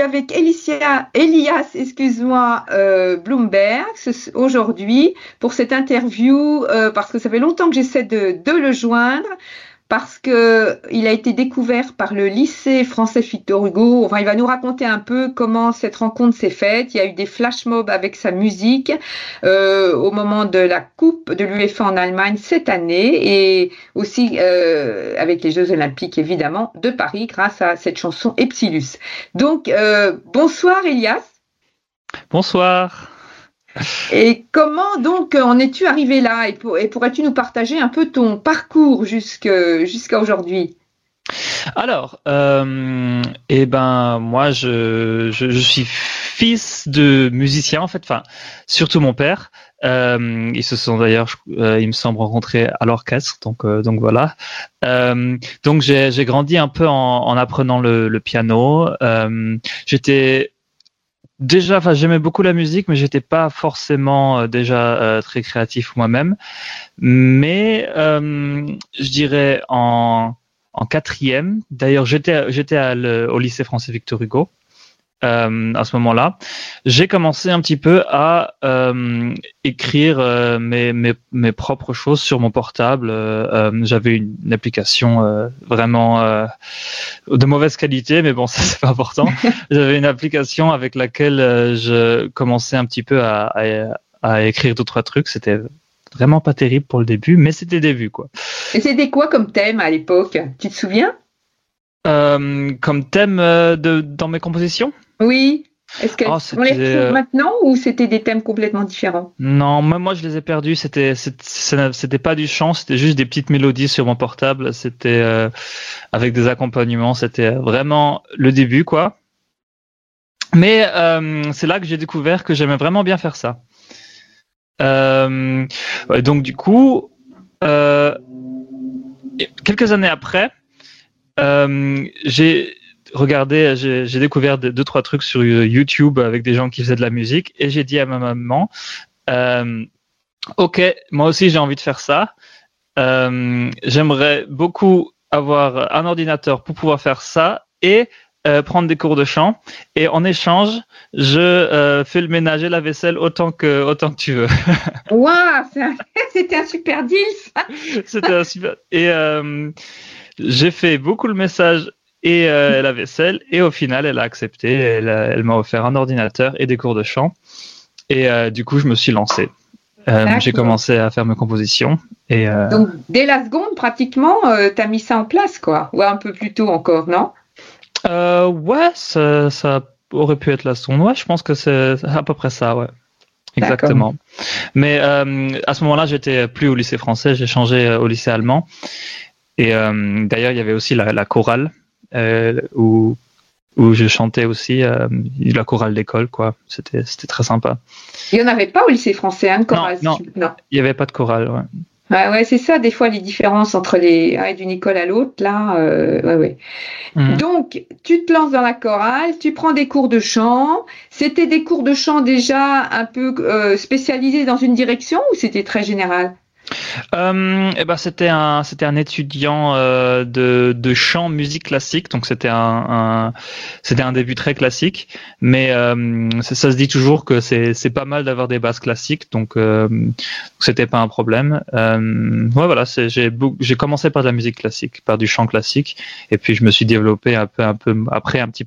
avec Elias, excuse-moi, Bloomberg aujourd'hui pour cette interview parce que ça fait longtemps que j'essaie de le joindre. Parce que il a été découvert par le lycée français Victor Hugo. Enfin, il va nous raconter un peu comment cette rencontre s'est faite. Il y a eu des flash mobs avec sa musique au moment de la Coupe de l'UEFA en Allemagne cette année et aussi avec les Jeux Olympiques évidemment de Paris grâce à cette chanson Epsilus. Donc, bonsoir Elias. Bonsoir. Et comment donc en es-tu arrivé là et pourrais-tu nous partager un peu ton parcours jusqu'à aujourd'hui? Alors, moi, je suis fils de musicien en fait, enfin, surtout mon père. Ils se sont d'ailleurs, il me semble, rencontrés à l'orchestre, donc voilà. Donc j'ai grandi un peu en apprenant le piano. J'aimais beaucoup la musique, mais j'étais pas forcément déjà très créatif moi-même. Mais je dirais en quatrième. D'ailleurs, j'étais au lycée français Victor Hugo à ce moment-là. J'ai commencé un petit peu à écrire mes propres choses sur mon portable. J'avais une application vraiment de mauvaise qualité, mais bon, ça c'est pas important. J'avais une application avec laquelle je commençais un petit peu à écrire deux trois trucs. C'était vraiment pas terrible pour le début, mais c'était le début quoi. Et c'était quoi comme thème à l'époque? Tu te souviens? Comme thème dans mes compositions? Oui. Est-ce qu'on les retrouve maintenant ou c'était des thèmes complètement différents? Non, moi je les ai perdus. C'était pas du chant, c'était juste des petites mélodies sur mon portable. C'était avec des accompagnements. C'était vraiment le début, quoi. Mais c'est là que j'ai découvert que j'aimais vraiment bien faire ça. Donc du coup, quelques années après, j'ai découvert deux trois trucs sur YouTube avec des gens qui faisaient de la musique et j'ai dit à ma maman ok, moi aussi j'ai envie de faire ça, j'aimerais beaucoup avoir un ordinateur pour pouvoir faire ça et prendre des cours de chant et en échange je fais le ménage et la vaisselle autant que tu veux. Waouh, c'était un super deal ça. C'était un super et j'ai fait beaucoup le message et la vaisselle et au final elle a accepté, elle m'a offert un ordinateur et des cours de chant et du coup je me suis lancé. J'ai commencé à faire mes compositions et donc dès la seconde pratiquement t'as mis ça en place quoi, ou un peu plus tôt encore, non? Ouais, ça aurait pu être la seconde. Ouais, je pense que c'est à peu près ça, ouais. Exactement. D'accord. Mais à ce moment-là, j'étais plus au lycée français, j'ai changé au lycée allemand. Et d'ailleurs, il y avait aussi la chorale où je chantais aussi, la chorale d'école, quoi. C'était très sympa. Il n'y en avait pas au lycée français, hein, de chorale? Non, il n'y avait pas de chorale, ouais. Ouais, c'est ça, des fois, les différences entre d'une école à l'autre, là, ouais. Donc, tu te lances dans la chorale, tu prends des cours de chant. C'était des cours de chant déjà un peu spécialisés dans une direction ou c'était très général? C'était un étudiant de chant musique classique, donc c'était un début très classique, mais ça se dit toujours que c'est pas mal d'avoir des bases classiques, donc c'était pas un problème. Ouais, voilà, j'ai commencé par de la musique classique, par du chant classique, et puis je me suis développé un peu après un petit